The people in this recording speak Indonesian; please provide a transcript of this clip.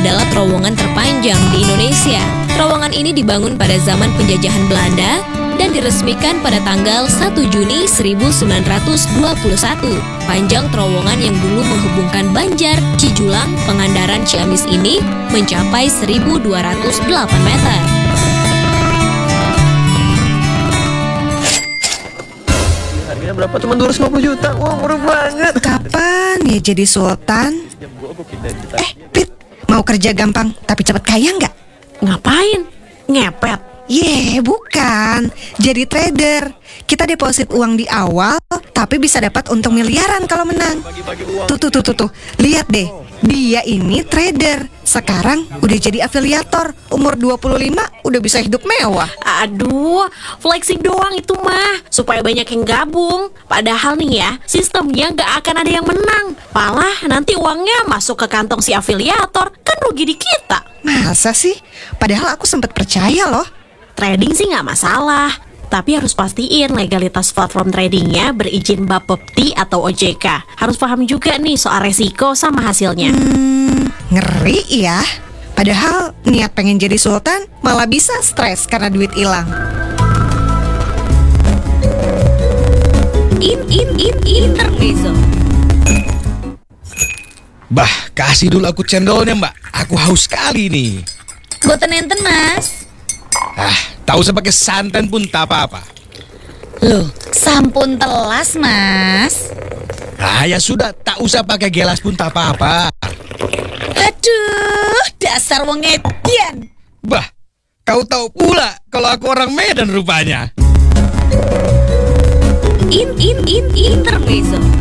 adalah terowongan terpanjang di Indonesia. Terowongan ini dibangun pada zaman penjajahan Belanda dan diresmikan pada tanggal 1 Juni 1921. Panjang terowongan yang dulu menghubungkan Banjar, Cijulang, Pangandaran, Ciamis ini mencapai 1.208 meter. Harganya berapa? Cuma 250 juta. Wah, murah banget. Kapan ya jadi sultan? Prit, mau kerja gampang tapi cepat kaya nggak? Ngapain? Ngepet? Bukan. Jadi trader. Kita deposit uang di awal, tapi bisa dapat untung miliaran kalau menang. Tuh. Lihat deh, dia ini trader. Sekarang udah jadi afiliator. Umur 25 udah bisa hidup mewah. Aduh, flexing doang itu mah, supaya banyak yang gabung. Padahal nih ya, sistemnya gak akan ada yang menang. Malah nanti uangnya masuk ke kantong si afiliator. Kan rugi di kita. Masa sih? Padahal aku sempat percaya loh. Trading sih gak masalah, tapi harus pastiin legalitas platform tradingnya berizin Bapepti atau OJK. Harus paham juga nih soal resiko sama hasilnya. Ngeri ya. Padahal niat pengen jadi sultan malah bisa stres karena duit hilang. Intermezzo. Bah, kasih dulu aku cendolnya, Mbak. Aku haus sekali nih. Boten enten, Mas. Tak usah pakai santan pun tak apa-apa. Loh, sampun telas, Mas. Ya sudah, tak usah pakai gelas pun tak apa-apa. Aduh, dasar wong edian. Bah, kau tahu pula kalau aku orang Medan rupanya. Intermezzo.